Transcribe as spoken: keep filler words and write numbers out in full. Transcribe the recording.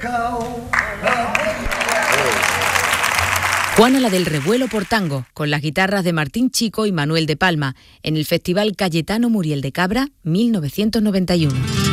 Juana la del Revuelo por tango, con las guitarras de Martín Chico y Manuel de Palma, en el Festival Cayetano Muriel de Cabra mil novecientos noventa y uno.